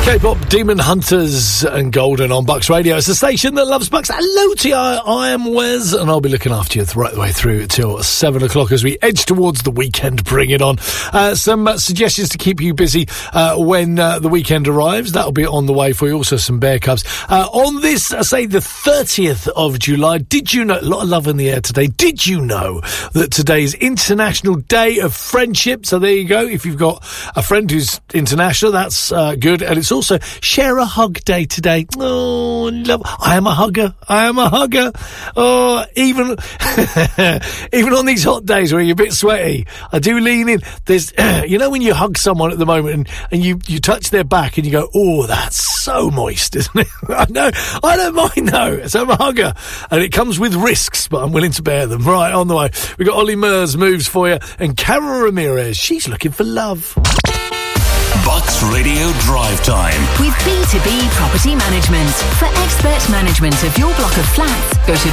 K-pop Demon Hunters and Golden on Bucks Radio. It's the station that loves Bucks. Hello to you. I am Wes, and I'll be looking after you right the way through till 7 o'clock as we edge towards the weekend. Bring it on. Some suggestions to keep you busy when the weekend arrives. That'll be on the way for you. Also some Bear Cubs. On this, say, the 30th of July, did you know, a lot of love in the air today, did you know that today is International Day of Friendship? So there you go. If you've got a friend who's international, that's good. And it's also Share a Hug Day today. Oh, love. I am a hugger. I am a hugger. Oh, even even on these hot days where you're a bit sweaty, I do lean in. There's, you know, when you hug someone at the moment and you touch their back and you go, oh, that's so moist, isn't it? I know. I don't mind though. So I'm a hugger, and it comes with risks, but I'm willing to bear them. Right, on the way. We've got Ollie Murs moves for you, and Carol Ramirez. She's looking for love. Bucks Radio Drive Time with B2B Property Management. For expert management of your block of flats, go to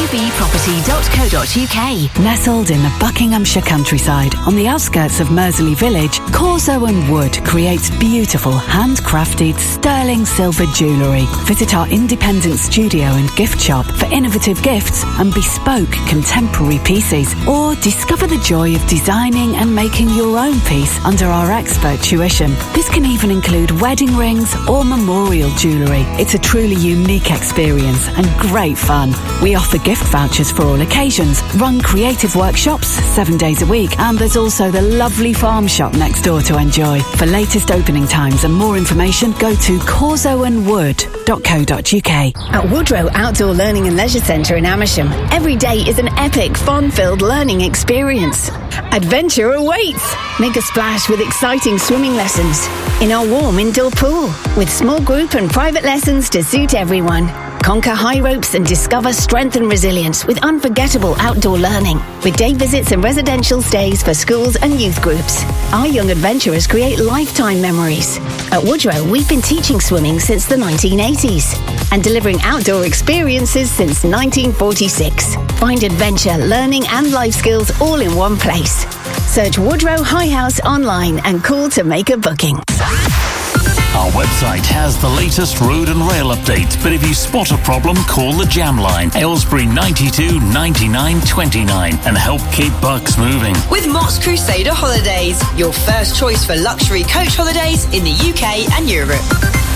b2bproperty.co.uk. Nestled in the Buckinghamshire countryside on the outskirts of Mersley Village, Corso and Wood creates beautiful handcrafted sterling silver jewellery. Visit our independent studio and gift shop for innovative gifts and bespoke contemporary pieces, or discover the joy of designing and making your own piece under our expert tuition. This can even include wedding rings or memorial jewellery. It's a truly unique experience and great fun. We offer gift vouchers for all occasions, run creative workshops 7 days a week, and there's also the lovely farm shop next door to enjoy. For latest opening times and more information, go to corsoandwood.co.uk. At Woodrow Outdoor Learning and Leisure Centre in Amersham, every day is an epic, fun-filled learning experience. Adventure awaits! Make a splash with exciting swimming lessons in our warm indoor pool, with small group and private lessons to suit everyone. Conquer high ropes and discover strength and resilience with unforgettable outdoor learning, with day visits and residential stays for schools and youth groups. Our young adventurers create lifetime memories. At Woodrow, we've been teaching swimming since the 1980s and delivering outdoor experiences since 1946. Find adventure, learning and life skills all in one place. Search Woodrow High House online and call to make a booking. Our website has the latest road and rail updates, but if you spot a problem, call the Jam Line, Aylesbury 92 99 29, and help keep Bucks moving. With Mott's Crusader Holidays, your first choice for luxury coach holidays in the UK and Europe.